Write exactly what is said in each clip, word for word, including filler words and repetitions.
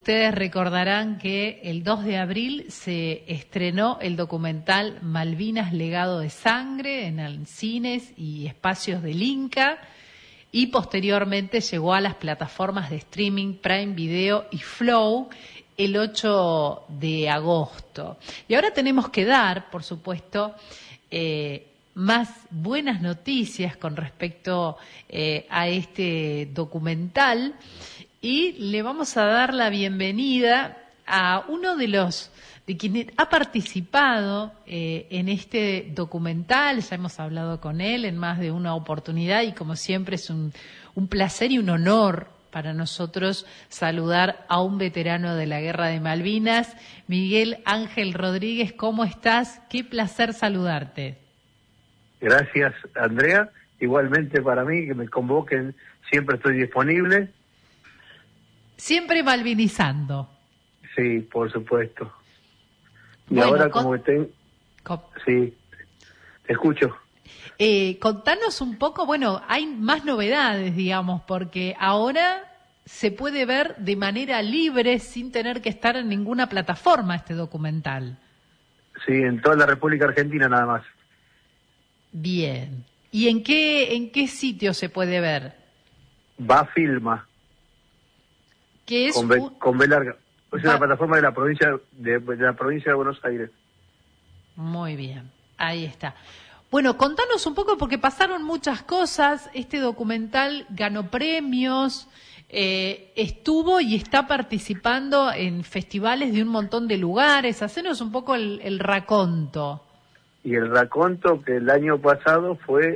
Ustedes recordarán que el dos de abril se estrenó el documental Malvinas, legado de sangre en cines y espacios del Inca, y posteriormente llegó a las plataformas de streaming Prime Video y Flow el ocho de agosto. Y ahora tenemos que dar, por supuesto, eh, más buenas noticias con respecto eh, a este documental. Y le vamos a dar la bienvenida a uno de los de quienes ha participado eh, en este documental. Ya hemos hablado con él en más de una oportunidad y como siempre es un, un placer y un honor para nosotros saludar a un veterano de la Guerra de Malvinas. Miguel Ángel Rodríguez, ¿cómo estás? Qué placer saludarte. Gracias, Andrea. Igualmente para mí, que me convoquen, siempre estoy disponible. Siempre malvinizando. Sí, por supuesto. Y bueno, ahora con... como estén... Con... Sí, te escucho. Eh, contanos un poco, bueno, hay más novedades, digamos, porque ahora se puede ver de manera libre sin tener que estar en ninguna plataforma este documental. Sí, en toda la República Argentina nada más. Bien. ¿Y en qué, en qué sitio se puede ver? Va Filma. Que es con, B, un... con B larga. Es Va... una plataforma de la provincia de, de la provincia de Buenos Aires. Muy bien, ahí está. Bueno, contanos un poco porque pasaron muchas cosas. Este documental ganó premios, eh, estuvo y está participando en festivales de un montón de lugares. Hacenos un poco el, el raconto. Y el raconto que el año pasado fue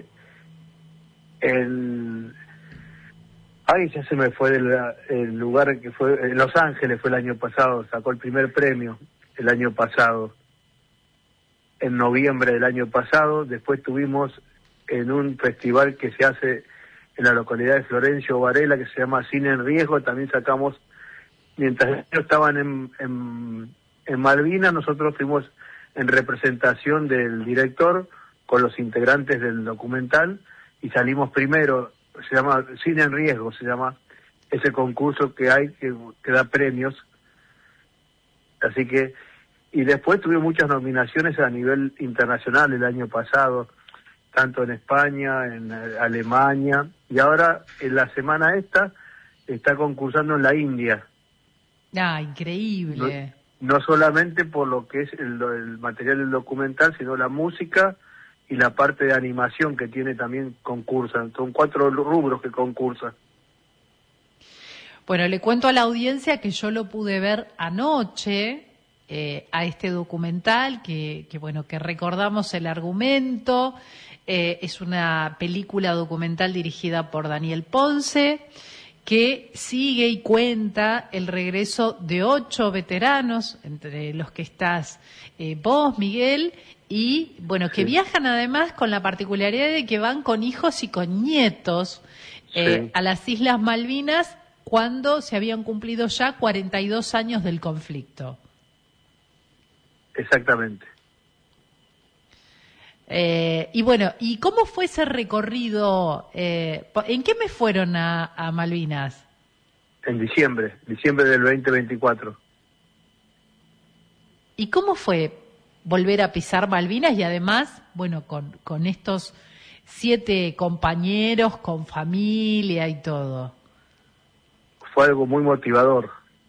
en... Ay, ya se me fue del el lugar que fue, en Los Ángeles fue el año pasado, sacó el primer premio el año pasado, en noviembre del año pasado. Después tuvimos en un festival que se hace en la localidad de Florencio Varela, que se llama Cine en Riesgo, también sacamos, mientras ellos estaban en, en, en Malvinas, nosotros fuimos en representación del director con los integrantes del documental y salimos primero. Se llama Cine en Riesgo, se llama ese concurso que hay que, que da premios. Así que, y después tuve muchas nominaciones a nivel internacional el año pasado, tanto en España, en Alemania, y ahora en la semana esta está concursando en la India. Ah, increíble. No, no solamente por lo que es el, el material del documental, sino la música y la parte de animación que tiene también concursa. Son cuatro rubros que concursan. Bueno, le cuento a la audiencia que yo lo pude ver anoche eh, a este documental, que, que bueno, que recordamos el argumento. Eh, es una película documental dirigida por Daniel Ponce, que sigue y cuenta el regreso de ocho veteranos, entre los que estás eh, vos, Miguel, y bueno, que sí. Viajan además con la particularidad de que van con hijos y con nietos eh, sí. a las Islas Malvinas cuando se habían cumplido ya cuarenta y dos años del conflicto. Exactamente. Eh, y bueno, ¿y cómo fue ese recorrido? Eh, ¿En qué mes fueron a, a Malvinas? En diciembre, diciembre del veinte veinticuatro. ¿Y cómo fue volver a pisar Malvinas y además, bueno, con, con estos siete compañeros, con familia y todo? Fue algo muy motivador.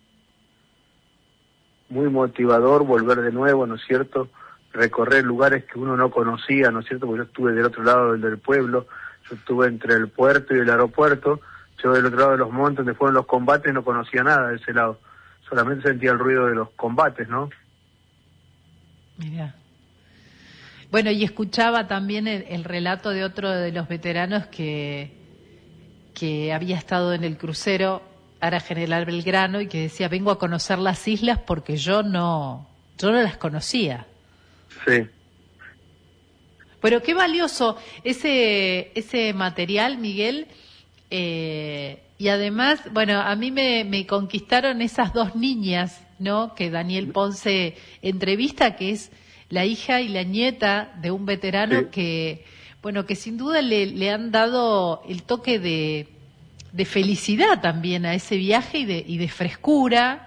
Muy motivador volver de nuevo, ¿no es cierto?, recorrer lugares que uno no conocía, ¿no es cierto?, porque yo estuve del otro lado del, del pueblo, yo estuve entre el puerto y el aeropuerto, yo del otro lado de los montes donde fueron los combates no conocía nada de ese lado, solamente sentía el ruido de los combates, ¿no? Mirá. Bueno, y escuchaba también el, el relato de otro de los veteranos que, que había estado en el crucero, era General Belgrano, y que decía, vengo a conocer las islas porque yo no, yo no las conocía. Sí. Pero qué valioso ese ese material, Miguel, eh, y además, bueno, a mí me, me conquistaron esas dos niñas, ¿no?, que Daniel Ponce entrevista, que es la hija y la nieta de un veterano sí. que, bueno, que sin duda le, le han dado el toque de, de felicidad también a ese viaje y de, y de frescura,